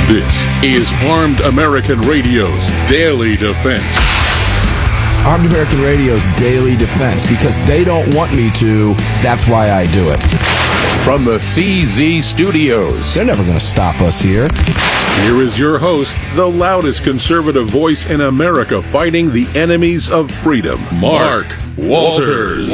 This is Armed American Radio's Daily Defense. Armed American Radio's Daily Defense. Because they don't want me to, that's why I do it. From the CZ Studios. They're never going to stop us here. Here is your host, the loudest conservative voice in America fighting the enemies of freedom, Mark Walters.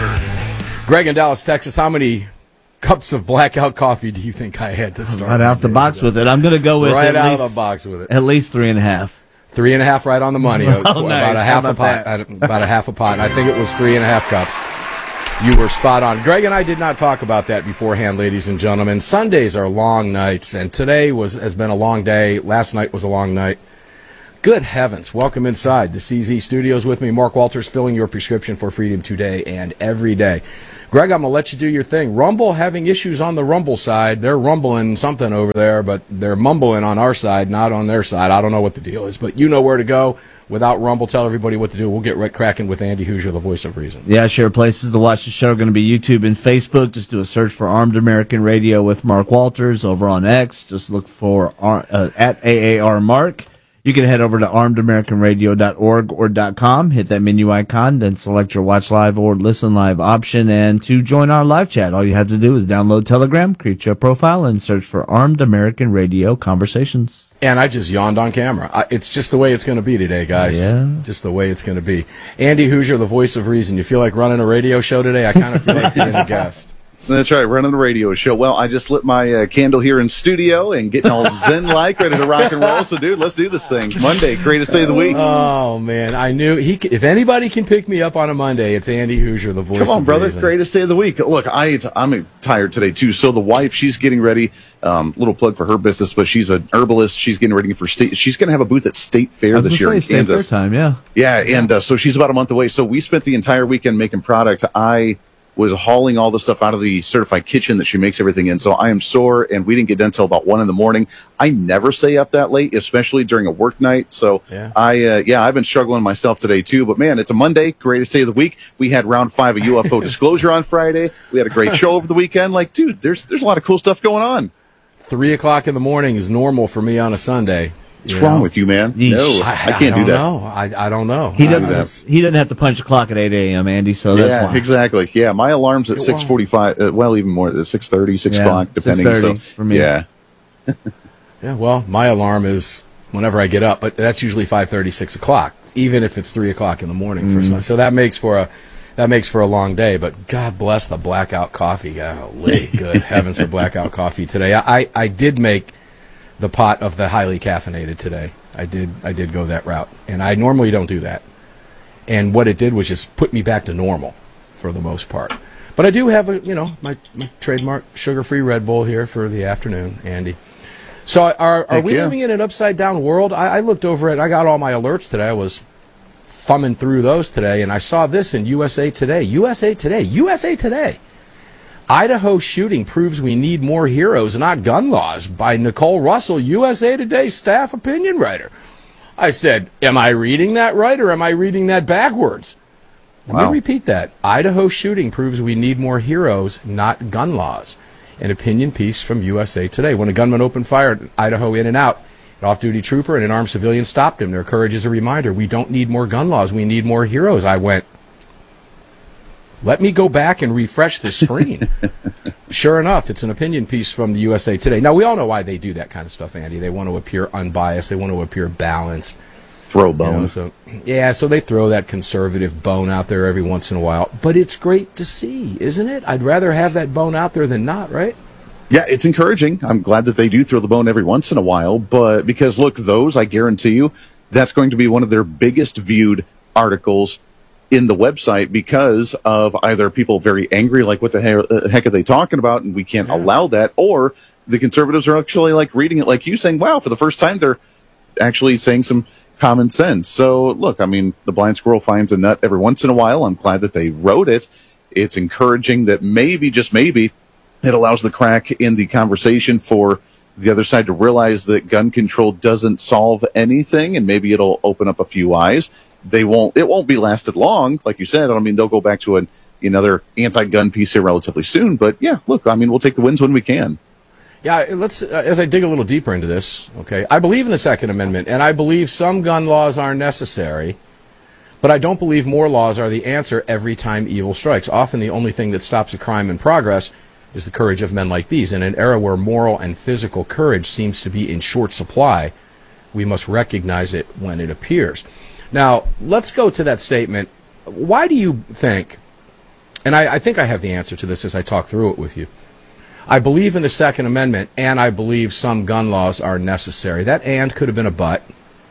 Greg in Dallas, Texas, how many cups of blackout coffee do you think I had to start? Right out the box with it. I'm going to go with right out of the box with it. At least 3.5. 3.5 right on the money. Oh, about nice. a half a pot. About a half a pot. I think it was 3.5 cups. You were spot on. Greg and I did not talk about that beforehand, ladies and gentlemen. Sundays are long nights, and today has been a long day. Last night was a long night. Good heavens. Welcome inside the CZ Studios with me. Mark Walters, filling your prescription for freedom today and every day. Greg, I'm going to let you do your thing. Rumble having issues on the Rumble side. They're rumbling something over there, but they're mumbling on our side, not on their side. I don't know what the deal is, but you know where to go. Without Rumble, tell everybody what to do. We'll get right cracking with Andy Hoosier, the voice of reason. Yeah, sure. Places to watch the show are going to be YouTube and Facebook. Just do a search for Armed American Radio with Mark Walters. Over on X, just look for at AAR Mark. You can head over to armedamericanradio.org or .com, hit that menu icon, then select your watch live or listen live option. And to join our live chat, all you have to do is download Telegram, create your profile, and search for Armed American Radio Conversations. And I just yawned on camera. It's just the way it's going to be today, guys. Yeah. Just the way it's going to be. Andy Hoosier, the voice of reason. You feel like running a radio show today? I kind of feel like being a guest. That's right, running the radio show. Well, I just lit my candle here in studio and getting all zen-like, ready to rock and roll. So, dude, let's do this thing. Monday, greatest day of the week. Oh, man. I knew if anybody can pick me up on a Monday, it's Andy Hoosier, the voice of reason. Come on, brother. Greatest day of the week. Look, I'm tired today, too. So the wife, she's getting ready. Little plug for her business, but she's an herbalist. She's getting ready for state. She's going to have a booth at State Fair this year in State Fair time, yeah. Yeah, and so she's about a month away. So we spent the entire weekend making products. I was hauling all the stuff out of the certified kitchen that she makes everything in. So I am sore, and we didn't get done until about 1 a.m. I never stay up that late, especially during a work night. So yeah. I've been struggling myself today too, but man, it's a Monday, greatest day of the week. We had round 5 of UFO disclosure on Friday. We had a great show over the weekend. Like, dude, there's a lot of cool stuff going on. 3 o'clock in the morning is normal for me on a Sunday. What's wrong with you, man? Yeesh. No, I can't do that. I don't know. He doesn't have to punch the clock at 8 a.m., Andy, so that's why. Exactly. Yeah, my alarm's at 6:45, well, even more, 6:30, 6 o'clock, depending. 6:30 so, for me. Yeah. Yeah, well, my alarm is whenever I get up, but that's usually 5:30, 6 o'clock, even if it's 3 o'clock in the morning. So that makes for a long day, but God bless the blackout coffee. Golly, good heavens for blackout coffee today. I did make the pot of the highly caffeinated today. I did go that route, and I normally don't do that. And what it did was just put me back to normal for the most part. But I do have my trademark sugar-free Red Bull here for the afternoon, Andy. So are we living in an upside-down world? I looked over it. I got all my alerts today. I was thumbing through those today, and I saw this in USA Today. USA Today. Idaho shooting proves we need more heroes, not gun laws, by Nicole Russell, USA Today staff opinion writer. I said, am I reading that right, or am I reading that backwards? Let me repeat that. Idaho shooting proves we need more heroes, not gun laws. An opinion piece from USA Today. When a gunman opened fire at Idaho in and out, an off-duty trooper and an armed civilian stopped him. Their courage is a reminder. We don't need more gun laws. We need more heroes. I went, let me go back and refresh the screen. Sure enough, it's an opinion piece from the USA Today. Now, we all know why they do that kind of stuff, Andy. They want to appear unbiased. They want to appear balanced. Throw bones. So they throw that conservative bone out there every once in a while. But it's great to see, isn't it? I'd rather have that bone out there than not, right? Yeah, it's encouraging. I'm glad that they do throw the bone every once in a while. But because, look, those, I guarantee you, that's going to be one of their biggest viewed articles in the website because of either people very angry, like what the heck are they talking about, and we can't allow that, or the conservatives are actually like reading it like you, saying, wow, for the first time they're actually saying some common sense. So look, I mean, the blind squirrel finds a nut every once in a while. I'm glad that they wrote it. It's encouraging that maybe, just maybe, it allows the crack in the conversation for the other side to realize that gun control doesn't solve anything, and maybe it'll open up a few eyes. It won't be lasted long, like you said. I mean, they'll go back to another anti-gun piece here relatively soon. But yeah, look, I mean, we'll take the wins when we can. Yeah, let's as I dig a little deeper into this, okay, I believe in the Second Amendment, and I believe some gun laws are necessary, but I don't believe more laws are the answer every time evil strikes. Often the only thing that stops a crime in progress is the courage of men like these. In an era where moral and physical courage seems to be in short supply, we must recognize it when it appears. Now, let's go to that statement. Why do you think, and I think I have the answer to this as I talk through it with you, I believe in the Second Amendment, and I believe some gun laws are necessary. That and could have been a but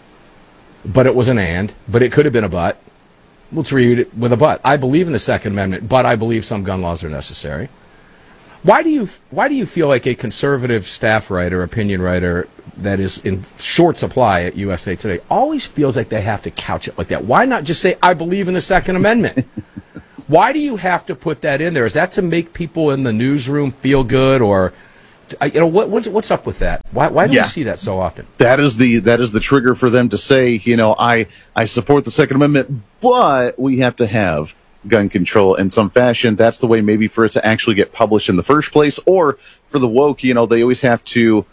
it was an and, but it could have been a but. Let's read it with a but. I believe in the Second Amendment, but I believe some gun laws are necessary. Why do you feel like a conservative staff writer, opinion writer that is in short supply at USA Today always feels like they have to couch it like that? Why not just say, I believe in the Second Amendment? Why do you have to put that in there? Is that to make people in the newsroom feel good, or what's up with that? Why do we see that so often? That is the trigger for them to say, I support the Second Amendment, but we have to have gun control in some fashion. That's the way maybe for it to actually get published in the first place, or for the woke, they always have to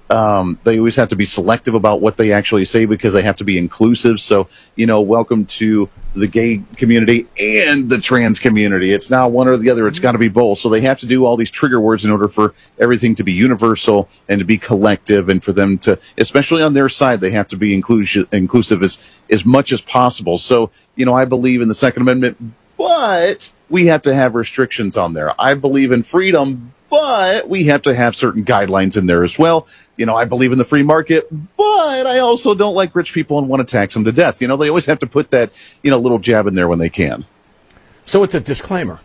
be selective about what they actually say because they have to be inclusive. So, welcome to the gay community and the trans community. It's now one or the other. It's got to be both. So they have to do all these trigger words in order for everything to be universal and to be collective, and for them to, especially on their side, they have to be inclusive as much as possible. So, I believe in the Second Amendment, but we have to have restrictions on there. I believe in freedom, but we have to have certain guidelines in there as well. I believe in the free market, but I also don't like rich people and want to tax them to death. They always have to put that, little jab in there when they can. So it's a disclaimer.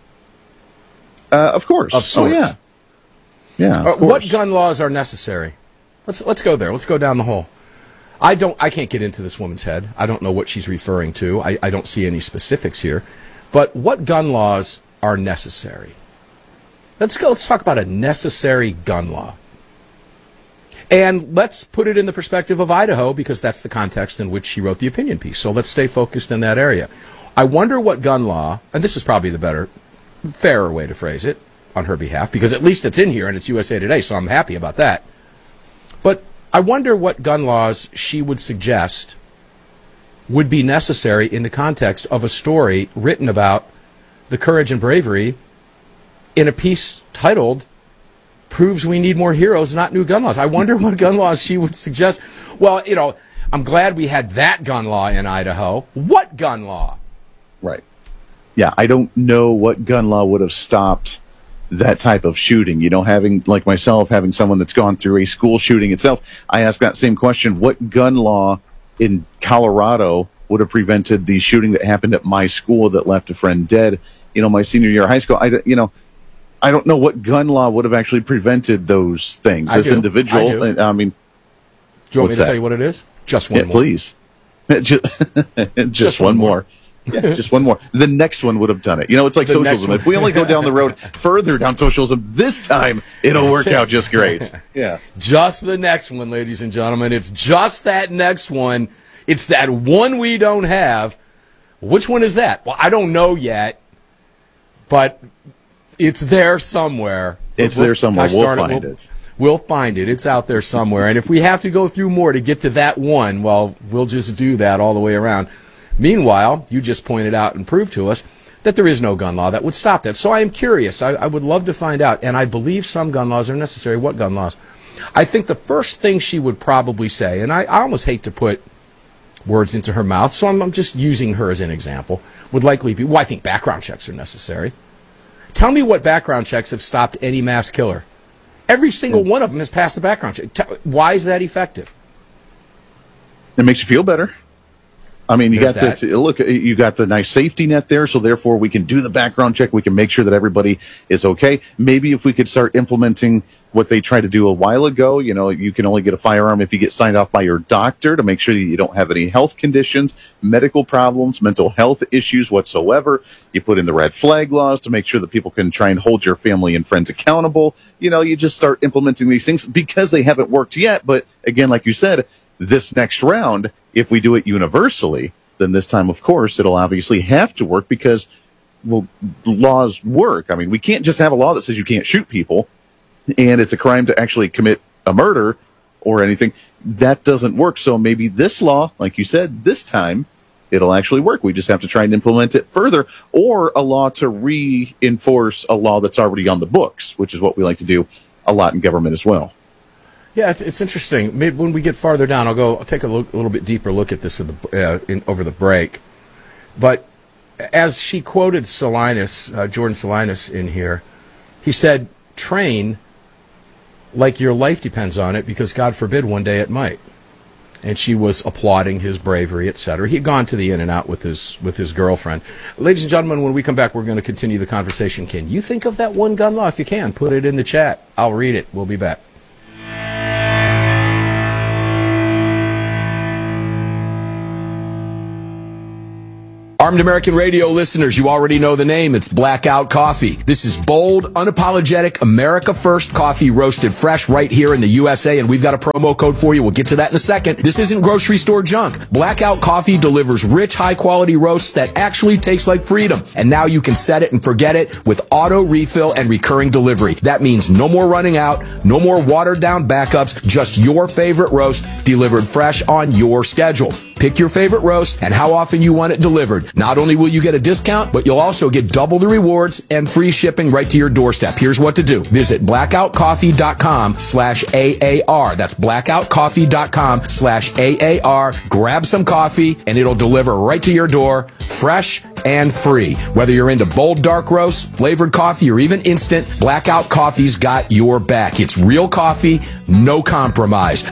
Of course. Of sorts. Oh, yeah. Yeah. Of course. What gun laws are necessary? Let's go there. Let's go down the hole. I can't get into this woman's head. I don't know what she's referring to. I don't see any specifics here. But what gun laws are necessary? Let's talk about a necessary gun law. And let's put it in the perspective of Idaho, because that's the context in which she wrote the opinion piece. So let's stay focused in that area. I wonder what gun law, and this is probably the fairer way to phrase it on her behalf, because at least it's in here and it's USA Today, so I'm happy about that. But I wonder what gun laws she would suggest would be necessary in the context of a story written about the courage and bravery in a piece titled Proves We Need More Heroes, Not New Gun Laws. I wonder what gun laws she would suggest. Well, I'm glad we had that gun law in Idaho. What gun law? Right. Yeah, I don't know what gun law would have stopped that type of shooting. Having, like myself, having someone that's gone through a school shooting itself, I ask that same question. What gun law in Colorado would have prevented the shooting that happened at my school that left a friend dead, my senior year of high school? I don't know what gun law would have actually prevented those things. As individual, I mean, do you want me to tell you what it is? Just one more. Please. Just one more. Yeah, just one more. The next one would have done it. It's like socialism. If we only go down the road further down socialism, this time it'll work out just great. Yeah. Just the next one, ladies and gentlemen. It's just that next one. It's that one we don't have. Which one is that? Well, I don't know yet, but it's there somewhere. It's there somewhere. We'll find it. We'll find it. It's out there somewhere. And if we have to go through more to get to that one, well, we'll just do that all the way around. Meanwhile, you just pointed out and proved to us that there is no gun law that would stop that. So I am curious. I would love to find out. And I believe some gun laws are necessary. What gun laws? I think the first thing she would probably say, and I almost hate to put words into her mouth, so I'm just using her as an example, would likely be, I think background checks are necessary. Tell me what background checks have stopped any mass killer. Every single one of them has passed the background check. Why is that effective? It makes you feel better. I mean, you got the nice safety net there, so therefore we can do the background check. We can make sure that everybody is okay. Maybe if we could start implementing what they tried to do a while ago, you can only get a firearm if you get signed off by your doctor to make sure that you don't have any health conditions, medical problems, mental health issues whatsoever. You put in the red flag laws to make sure that people can try and hold your family and friends accountable. You just start implementing these things because they haven't worked yet. But again, like you said, this next round, if we do it universally, then this time, of course, it'll obviously have to work because, laws work. I mean, we can't just have a law that says you can't shoot people. and it's a crime to actually commit a murder or anything, that doesn't work. So maybe this law, like you said, this time it'll actually work. We just have to try and implement it further, or a law to reinforce a law that's already on the books, which is what we like to do a lot in government as well. Yeah, it's interesting. Maybe when we get farther down, I'll take a little bit deeper look at this over the break. But as she quoted Salinas, Jordan Salinas in here, he said, train like your life depends on it, because God forbid one day it might. And she was applauding his bravery, etc. He had gone to the In-N-Out with his girlfriend. Ladies and gentlemen, when we come back, we're going to continue the conversation. Can you think of that one gun law? If you can, put it in the chat. I'll read it. We'll be back. Armed American Radio listeners, you already know the name. It's Blackout Coffee. This is bold, unapologetic, America First coffee roasted fresh right here in the USA, and we've got a promo code for you. We'll get to that in a second. This isn't grocery store junk. Blackout Coffee delivers rich, high-quality roasts that actually taste like freedom. And now you can set it and forget it with auto refill and recurring delivery. That means no more running out, no more watered-down backups, just your favorite roast delivered fresh on your schedule. Pick your favorite roast and how often you want it delivered. Not only will you get a discount, but you'll also get double the rewards and free shipping right to your doorstep. Here's what to do. Visit blackoutcoffee.com/AAR. That's blackoutcoffee.com/AAR. Grab some coffee and it'll deliver right to your door, fresh and free. Whether you're into bold dark roasts, flavored coffee, or even instant, Blackout Coffee's got your back. It's real coffee, no compromise.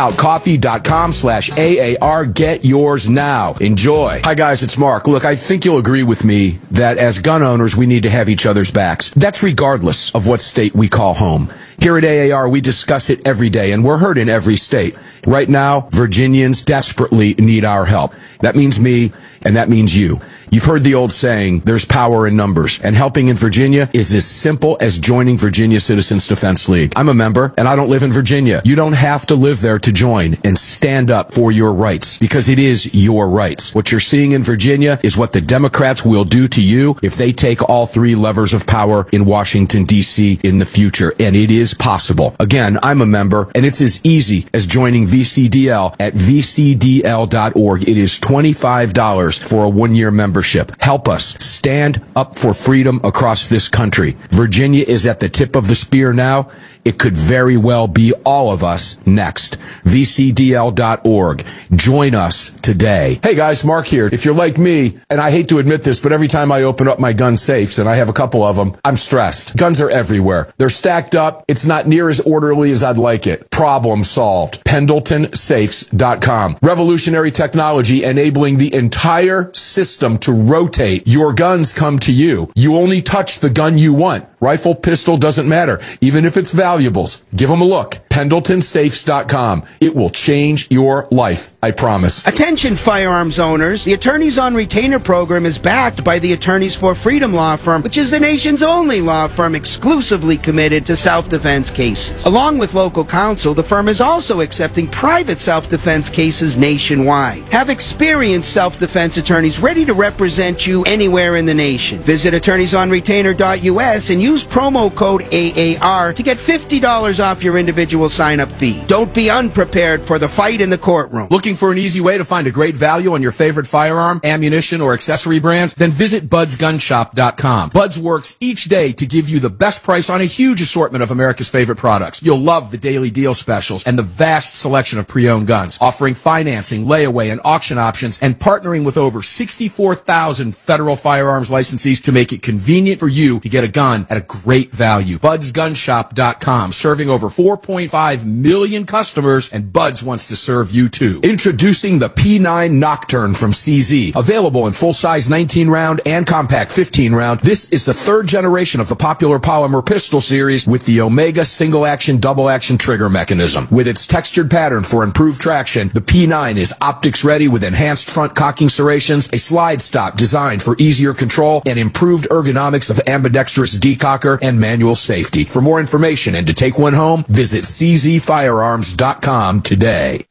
blackoutcoffee.com/AAR. Get yours now. Enjoy. Hi guys, it's Mark. Look, I think you'll agree with me that as gun owners, we need to have each other's backs. That's regardless of what state we call home. Here at AAR, we discuss it every day, and we're heard in every state. Right now, Virginians desperately need our help. That means me, and that means you. You've heard the old saying, there's power in numbers, and helping in Virginia is as simple as joining Virginia Citizens Defense League. I'm a member, and I don't live in Virginia. You don't have to live there to join and stand up for your rights, because it is your rights. What you're seeing in Virginia is what the Democrats will do to you if they take all three levers of power in Washington, D.C. in the future, and it is possible. Again, I'm a member, and it's as easy as joining VCDL at vcdl.org. It is $25 for a one-year membership. Help us stand up for freedom across this country. Virginia is at the tip of the spear now. It could very well be all of us next. VCDL.org. Join us today. Hey guys, Mark here. If you're like me, and I hate to admit this, but every time I open up my gun safes, and I have a couple of them, I'm stressed. Guns are everywhere. They're stacked up. It's not near as orderly as I'd like it. Problem solved. PendletonSafes.com. Revolutionary technology enabling the entire system to rotate. Your guns come to you. You only touch the gun you want. Rifle, pistol, doesn't matter. Even if it's valuables, give them a look. PendletonSafes.com. It will change your life, I promise. Attention firearms owners. The Attorneys on Retainer program is backed by the Attorneys for Freedom law firm, which is the nation's only law firm exclusively committed to self-defense cases. Along with local counsel, the firm is also accepting private self-defense cases nationwide. Have experienced self-defense attorneys ready to represent you anywhere in the nation. Visit attorneysonretainer.us and use promo code AAR to get $50 off your individual sign-up fee. Don't be unprepared for the fight in the courtroom. Looking for an easy way to find a great value on your favorite firearm, ammunition, or accessory brands? Then visit budsgunshop.com. Buds works each day to give you the best price on a huge assortment of America's favorite products. You'll love the daily deal specials and the vast selection of pre-owned guns, offering financing, layaway, and auction options, and partnering with over 64,000 federal firearms licensees to make it convenient for you to get a gun at a great value. budsgunshop.com, serving over 4.5 million customers, and Buds wants to serve you too. Introducing the P9 Nocturne from CZ. Available in full-size 19-round and compact 15-round, this is the third generation of the popular polymer pistol series with the Omega single-action, double-action trigger mechanism. With its textured pattern for improved traction, the P9 is optics-ready with enhanced front cocking serrations, a slide stop designed for easier control, and improved ergonomics of ambidextrous decocker and manual safety. For more information and to take one home, visit czfirearms.com today.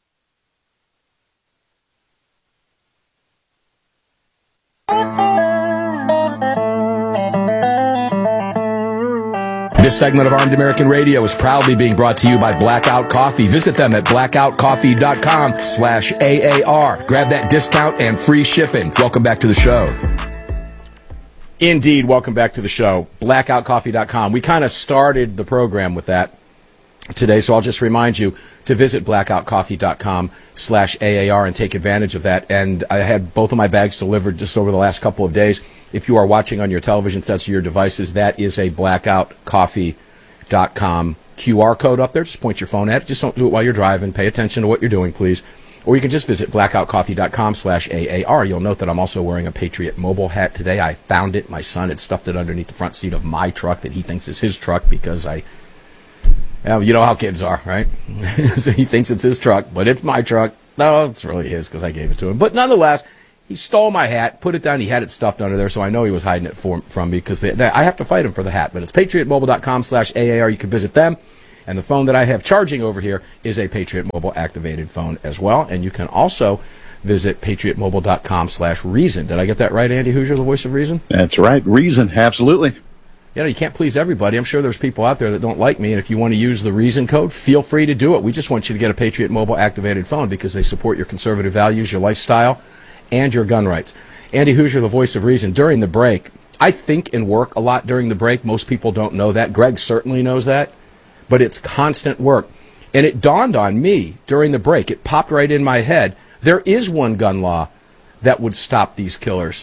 This segment of Armed American Radio is proudly being brought to you by Blackout Coffee. Visit them at blackoutcoffee.com/AAR. Grab that discount and free shipping. Welcome back to the show. Indeed, welcome back to the show. Blackoutcoffee.com. We kind of started the program with that today, so I'll just remind you to visit blackoutcoffee.com/AAR and take advantage of that. And I had both of my bags delivered just over the last couple of days. If you are watching on your television sets or your devices, that is a blackoutcoffee.com QR code up there. Just point your phone at it. Just don't do it while you're driving. Pay attention to what you're doing, please. Or you can just visit blackoutcoffee.com/AAR. You'll note that I'm also wearing a Patriot Mobile hat today. I found it. My son had stuffed it underneath the front seat of my truck that he thinks is his truck because you know how kids are, right? So he thinks it's his truck, but it's my truck. No, it's really his because I gave it to him. But nonetheless, he stole my hat, put it down. He had it stuffed under there, so I know he was hiding it from me because I have to fight him for the hat. But it's patriotmobile.com/AAR. You can visit them. And the phone that I have charging over here is a Patriot Mobile activated phone as well. And you can also visit patriotmobile.com/reason. Did I get that right, Andy Hoosier, the voice of reason? That's right. Reason, absolutely. You know, you can't please everybody. I'm sure there's people out there that don't like me, and if you want to use the reason code, feel free to do it. We just want you to get a Patriot Mobile activated phone because they support your conservative values, your lifestyle, and your gun rights. Andy Hoosier, the voice of reason. During the break, I think and work a lot during the break. Most people don't know that. Greg certainly knows that, but it's constant work. And it dawned on me during the break. It popped right in my head. There is one gun law that would stop these killers.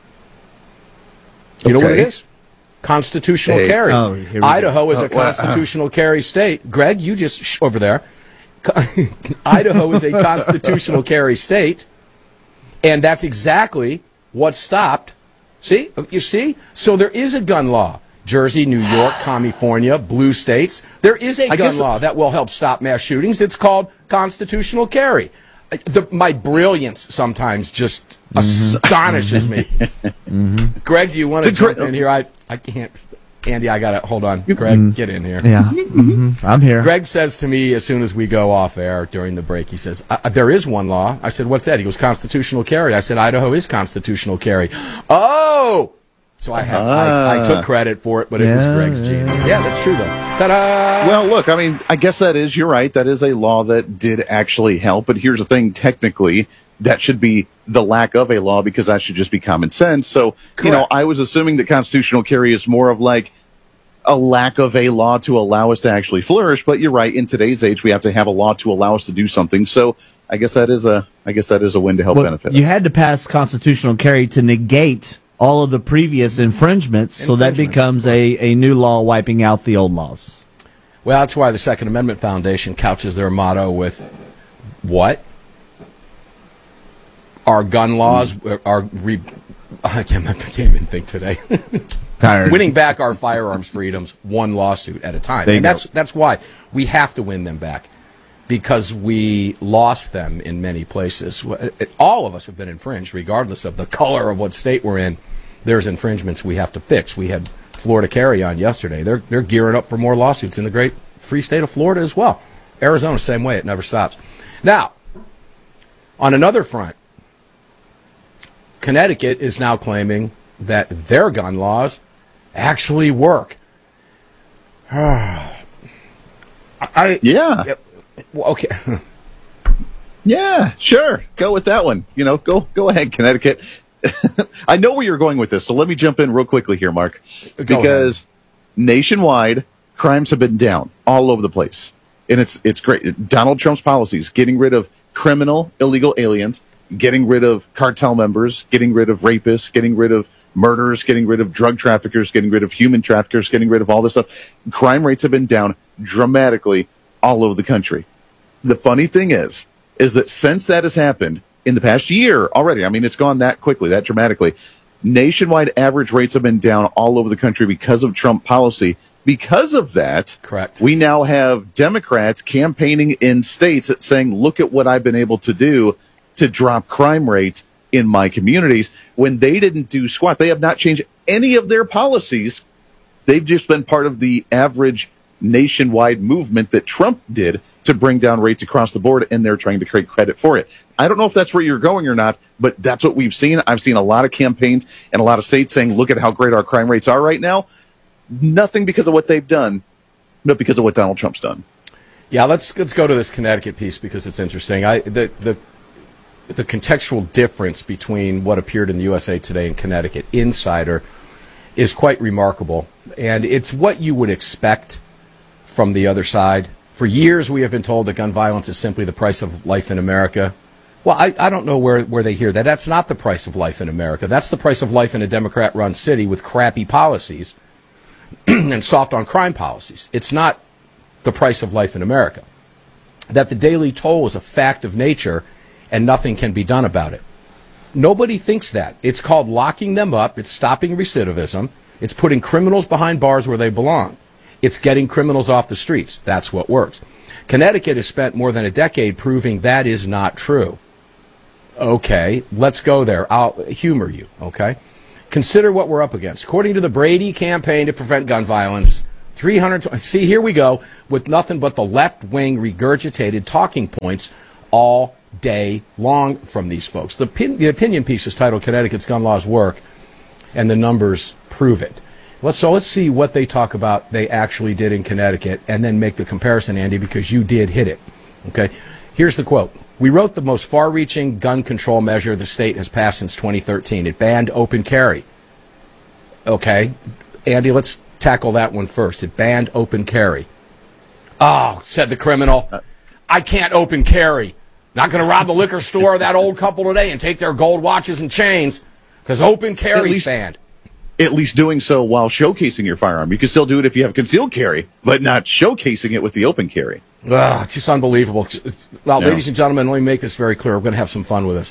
You know what it is? Constitutional carry. Oh, here we Idaho go. is a constitutional carry state. Greg, you just over there. Idaho is a constitutional carry state, and that's exactly what stopped. See? You see? So there is a gun law. Jersey, New York, California, blue states. There is a gun law that will help stop mass shootings. It's called constitutional carry. My brilliance sometimes just astonishes me. Greg, do you want to jump in here? I can't. Andy, I got to hold on. Greg, get in here. Yeah, I'm here. Greg says to me as soon as we go off air during the break, he says, there is one law. I said, what's that? He goes, constitutional carry. I said, Idaho is constitutional carry. Oh! So I took credit for it, but it was Greg's genius. Yeah, that's true, though. Ta-da! Well, look, I mean, I guess you're right. That is a law that did actually help. But here's the thing, technically, that should be the lack of a law because that should just be common sense. So, Correct. I was assuming that constitutional carry is more of like a lack of a law to allow us to actually flourish. But you're right. In today's age, we have to have a law to allow us to do something. So I guess that is a win to help benefit us. You had to pass constitutional carry to negate all of the previous infringements, so that becomes a new law wiping out the old laws. Well, that's why the Second Amendment Foundation couches their motto with what? Our gun laws I can't even think today. Tired. Winning back our firearms freedoms one lawsuit at a time. And that's why we have to win them back, because we lost them in many places. All of us have been infringed, regardless of the color of what state we're in. There's infringements we have to fix. We had Florida Carry on yesterday. They're gearing up for more lawsuits in the great free state of Florida as well. Arizona, same way. It never stops. Now, on another front, Connecticut is now claiming that their gun laws actually work. Yeah. Okay. Yeah, sure. Go with that one. Go ahead, Connecticut. I know where you're going with this, so let me jump in real quickly here, Mark. Because nationwide, crimes have been down all over the place. And it's great. Donald Trump's policies, getting rid of criminal, illegal aliens, getting rid of cartel members, getting rid of rapists, getting rid of murderers, getting rid of drug traffickers, getting rid of human traffickers, getting rid of all this stuff. Crime rates have been down dramatically all over the country. The funny thing is that since that has happened in the past year already, I mean, it's gone that quickly, that dramatically, nationwide average rates have been down all over the country because of Trump policy. Because of that, correct, we now have Democrats campaigning in states saying, look at what I've been able to do to drop crime rates in my communities, when they didn't do squat. They have not changed any of their policies. They've just been part of the average nationwide movement that Trump did to bring down rates across the board, and they're trying to create credit for it. I don't know if that's where you're going or not, but that's what we've seen. I've seen a lot of campaigns and a lot of states saying, look at how great our crime rates are right now. nothing because of what they've done, but because of what Donald Trump's done. Yeah, let's go to this Connecticut piece because it's interesting. The contextual difference between what appeared in the USA Today and Connecticut Insider is quite remarkable, and it's what you would expect from the other side. For years, we have been told that gun violence is simply the price of life in America. Well, I don't know where they hear that. That's not the price of life in America. That's the price of life in a Democrat-run city with crappy policies and soft on crime policies. It's not the price of life in America. That the daily toll is a fact of nature and nothing can be done about it. Nobody thinks that. It's called locking them up. It's stopping recidivism. It's putting criminals behind bars where they belong. It's getting criminals off the streets. That's what works. Connecticut has spent more than a decade proving that is not true. Okay, let's go there. I'll humor you, okay? Consider what we're up against. According to the Brady Campaign to Prevent Gun Violence, 300... See, here we go, with nothing but the left-wing regurgitated talking points all day long from these folks. The opinion piece is titled Connecticut's Gun Laws Work, and the numbers prove it. Let's see what they talk about they actually did in Connecticut, and then make the comparison, Andy, because you did hit it. Okay? Here's the quote. We wrote the most far-reaching gun control measure the state has passed since 2013. It banned open carry. Okay? Andy, let's tackle that one first. It banned open carry. Oh, said the criminal. I can't open carry. Not going to rob the liquor store of that old couple today and take their gold watches and chains because open carry's banned. At least doing so while showcasing your firearm. You can still do it if you have concealed carry, but not showcasing it with the open carry. It's just unbelievable. Well, ladies and gentlemen, let me make this very clear. We're going to have some fun with this.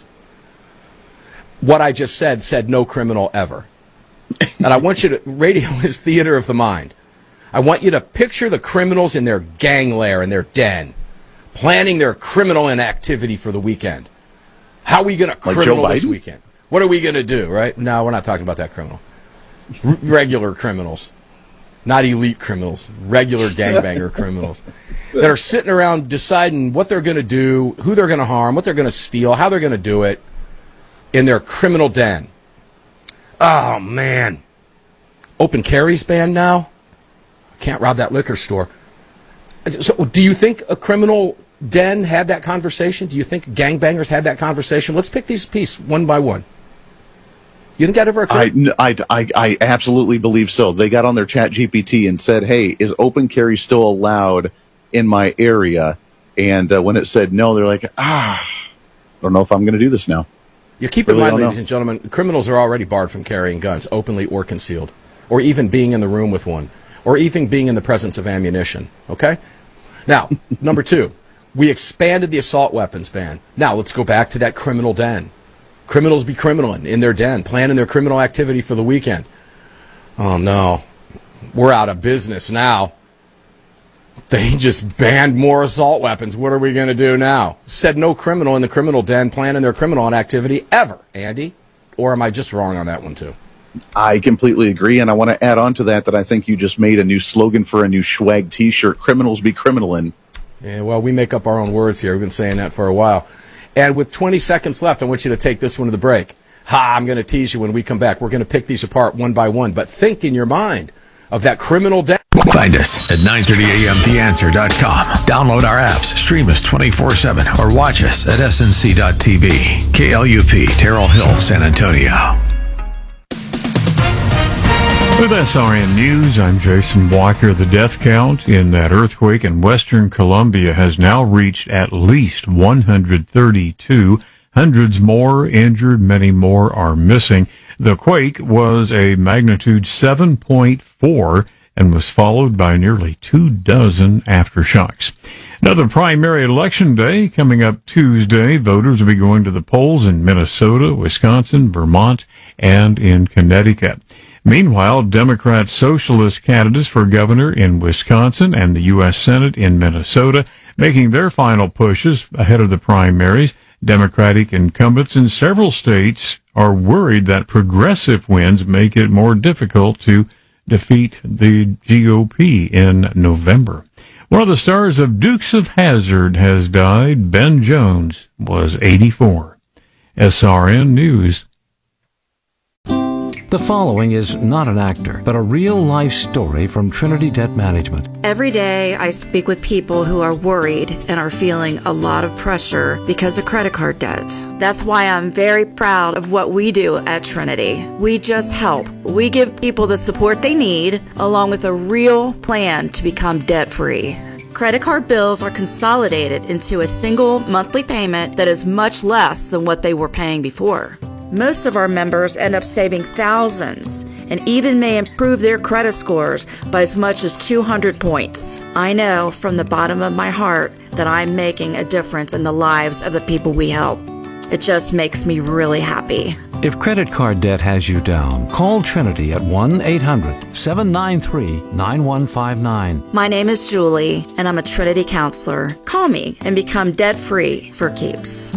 What I just said no criminal ever. And I want you to, radio is theater of the mind. I want you to picture the criminals in their gang lair, in their den, planning their criminal inactivity for the weekend. How are we going to criminal this weekend? What are we going to do, right? No, we're not talking about that criminal. Regular criminals. Not elite criminals. Regular gangbanger criminals. That are sitting around deciding what they're going to do, who they're going to harm, what they're going to steal, how they're going to do it in their criminal den. Oh, man. Open carry's banned now? Can't rob that liquor store. So do you think a criminal den had that conversation? Do you think gangbangers had that conversation? Let's pick these pieces one by one. You think that ever occurred? I absolutely believe so. They got on their chat GPT and said, hey, is open carry still allowed in my area? And when it said no, they're like, I don't know if I'm going to do this now. You keep in mind, ladies and gentlemen, criminals are already barred from carrying guns, openly or concealed, or even being in the room with one, or even being in the presence of ammunition. Okay? Now, number two, we expanded the assault weapons ban. Now, let's go back to that criminal den. Criminals be criminaling in their den, planning their criminal activity for the weekend. Oh, no. We're out of business now. They just banned more assault weapons. What are we going to do now? Said no criminal in the criminal den planning their criminal activity ever, Andy. Or am I just wrong on that one, too? I completely agree, and I want to add on to that I think you just made a new slogan for a new swag T-shirt, criminals be criminaling. Yeah, well, we make up our own words here. We've been saying that for a while. And with 20 seconds left, I want you to take this one to the break. I'm going to tease you when we come back. We're going to pick these apart one by one. But think in your mind of that criminal den. Find us at 930amtheanswer.com. Download our apps, stream us 24/7, or watch us at snc.tv. KLUP, Terrell Hill, San Antonio. With SRN News, I'm Jason Walker. The death count in that earthquake in western Colombia has now reached at least 132. Hundreds more injured, many more are missing. The quake was a magnitude 7.4 and was followed by nearly 24 aftershocks. Another primary election day coming up Tuesday. Voters will be going to the polls in Minnesota, Wisconsin, Vermont, and in Connecticut. Meanwhile, Democrat socialist candidates for governor in Wisconsin and the U.S. Senate in Minnesota making their final pushes ahead of the primaries. Democratic incumbents in several states are worried that progressive wins make it more difficult to defeat the GOP in November. One of the stars of Dukes of Hazzard has died. Ben Jones was 84. SRN News. The following is not an actor, but a real-life story from Trinity Debt Management. Every day I speak with people who are worried and are feeling a lot of pressure because of credit card debt. That's why I'm very proud of what we do at Trinity. We just help. We give people the support they need, along with a real plan to become debt-free. Credit card bills are consolidated into a single monthly payment that is much less than what they were paying before. Most of our members end up saving thousands and even may improve their credit scores by as much as 200 points. I know from the bottom of my heart that I'm making a difference in the lives of the people we help. It just makes me really happy. If credit card debt has you down, call Trinity at 1-800-793-9159. My name is Julie, and I'm a Trinity counselor. Call me and become debt-free for keeps.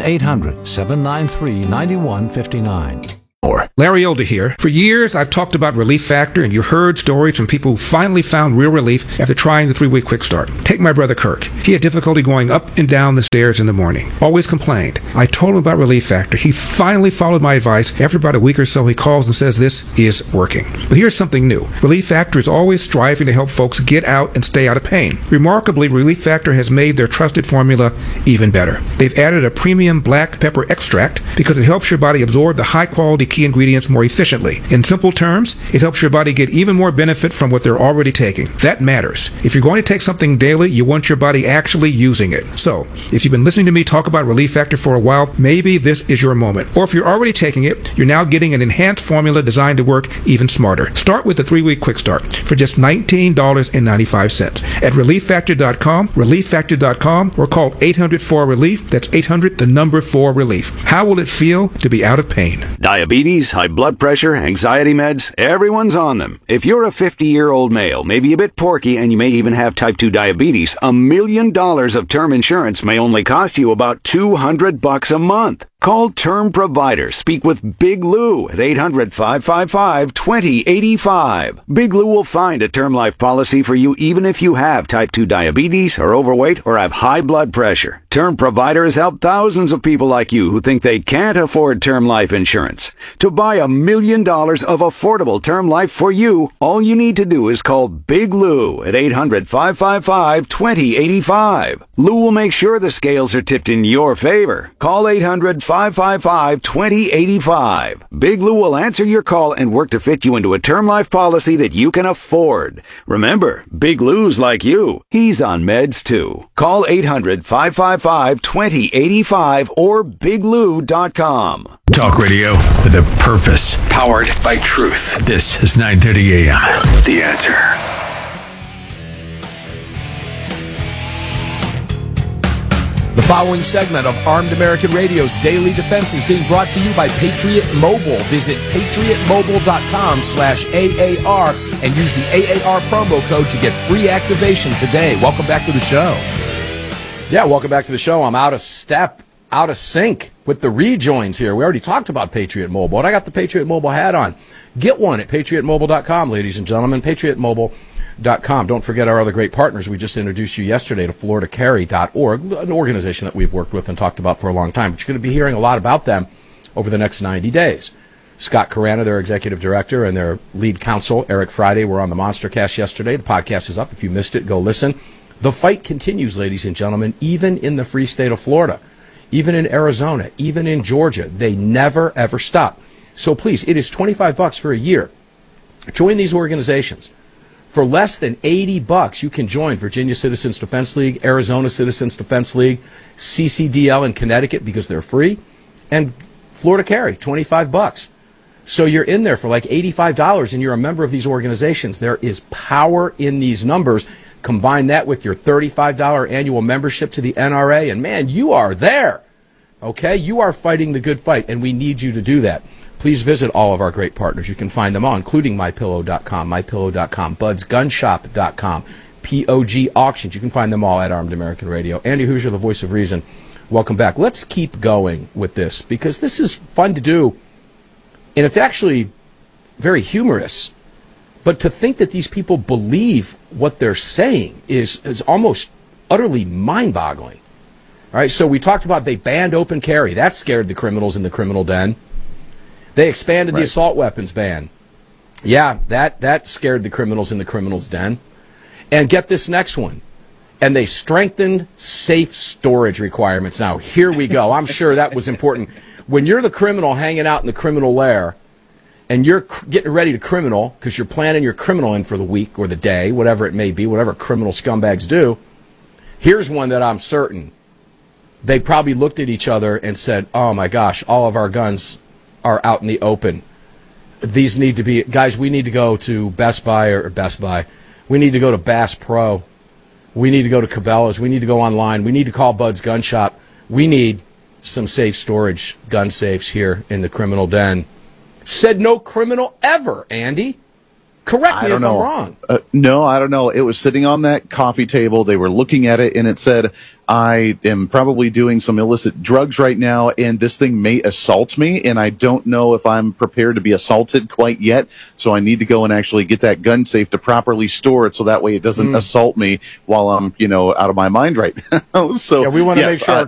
1-800-793-9159. Larry Elder here. For years, I've talked about Relief Factor, and you heard stories from people who finally found real relief after trying the 3-week quick start. Take my brother Kirk. He had difficulty going up and down the stairs in the morning. Always complained. I told him about Relief Factor. He finally followed my advice. After about a week or so, he calls and says this is working. But here's something new. Relief Factor is always striving to help folks get out and stay out of pain. Remarkably, Relief Factor has made their trusted formula even better. They've added a premium black pepper extract because it helps your body absorb the high-quality key ingredients more efficiently. In simple terms, it helps your body get even more benefit from what they're already taking. That matters. If you're going to take something daily, you want your body actually using it. So, if you've been listening to me talk about Relief Factor for a while, maybe this is your moment. Or if you're already taking it, you're now getting an enhanced formula designed to work even smarter. Start with the 3-week quick start for just $19.95 at relieffactor.com, relieffactor.com, or call 800-4-RELIEF. That's 800-4-RELIEF. How will it feel to be out of pain? Diabetes, high blood pressure, anxiety meds, everyone's on them. If you're a 50-year-old male, maybe a bit porky, and you may even have type 2 diabetes, $1 million of term insurance may only cost you about $200 a month. Call Term Provider. Speak with Big Lou at 800-555-2085. Big Lou will find a term life policy for you even if you have type 2 diabetes, are overweight, or have high blood pressure. Term Provider has helped thousands of people like you who think they can't afford term life insurance. To buy $1 million of affordable term life for you, all you need to do is call Big Lou at 800-555-2085. Lou will make sure the scales are tipped in your favor. Call 800-555-2085. Big Lou will answer your call and work to fit you into a term life policy that you can afford. Remember, Big Lou's like you. He's on meds too. Call 800-555-2085 or biglou.com. Talk radio with a purpose. Powered by truth. This is 930 AM. The Answer. The following segment of Armed American Radio's Daily Defense is being brought to you by Patriot Mobile. Visit patriotmobile.com/AAR and use the AAR promo code to get free activation today. Welcome back to the show. Yeah, welcome back to the show. I'm out of step, out of sync with the rejoins here. We already talked about Patriot Mobile, and I got the Patriot Mobile hat on. Get one at patriotmobile.com, ladies and gentlemen. patriotmobile.com. Don't forget our other great partners. We just introduced you yesterday to FloridaCarry.org, an organization that we've worked with and talked about for a long time. But you're going to be hearing a lot about them over the next 90 days. Scott Carana, their executive director, and their lead counsel, Eric Friday, were on the Monstercast yesterday. The podcast is up. If you missed it, go listen. The fight continues, ladies and gentlemen, even in the free state of Florida, even in Arizona, even in Georgia. They never, ever stop. So please, it is $25 for a year. Join these organizations. For less than $80, you can join Virginia Citizens Defense League, Arizona Citizens Defense League, CCDL in Connecticut because they're free, and Florida Carry, $25. So you're in there for like $85 and you're a member of these organizations. There is power in these numbers. Combine that with your $35 annual membership to the NRA, and man, you are there. Okay? You are fighting the good fight, and we need you to do that. Please visit all of our great partners. You can find them all, including MyPillow.com, BudsGunShop.com, POG Auctions. You can find them all at Armed American Radio. Andy Hoosier, the voice of reason. Welcome back. Let's keep going with this, because this is fun to do, and it's actually very humorous. But to think that these people believe what they're saying is almost utterly mind-boggling. All right, so we talked about they banned open carry. That scared the criminals in the criminal den. They expanded the assault weapons ban. Yeah, that scared the criminals in the criminals' den. And get this next one. And they strengthened safe storage requirements. Now, here we go. I'm sure that was important. When you're the criminal hanging out in the criminal lair, and you're getting ready to criminal, because you're planning your criminal in for the week or the day, whatever it may be, whatever criminal scumbags do, here's one that I'm certain. They probably looked at each other and said, oh my gosh, all of our guns are out in the open. These need to be, guys, we need to go to Best Buy. We need to go to Bass Pro. We need to go to Cabela's. We need to go online. We need to call Bud's Gun Shop. We need some safe storage gun safes here in the criminal den. Said no criminal ever, Andy. Correct me if I'm wrong. No, I don't know. It was sitting on that coffee table. They were looking at it, and it said, I am probably doing some illicit drugs right now, and this thing may assault me, and I don't know if I'm prepared to be assaulted quite yet, so I need to go and actually get that gun safe to properly store it so that way it doesn't assault me while I'm, out of my mind right now. So yeah, we want to make sure